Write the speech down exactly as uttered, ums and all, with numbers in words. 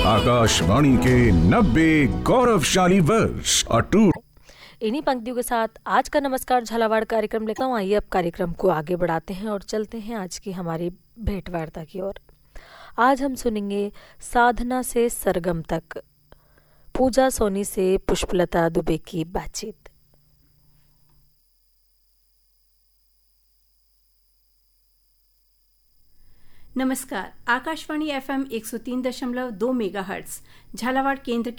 आकाशवाणी के नब्बे गौरवशाली वर्ष अटूट। इन्हीं पंक्तियों के साथ आज का नमस्कार झालावाड़ कार्यक्रम लेकर आइए अब कार्यक्रम को आगे बढ़ाते हैं और चलते हैं आज की हमारी भेंट वार्ता की ओर। आज हम सुनेंगे साधना से सरगम तक, पूजा सोनी से पुष्पलता दुबे की बातचीत। नमस्कार। आकाशवाणी एफएम एक सौ तीन दशमलव दो मेगाहर्ट्ज झालावाड़ केंद्र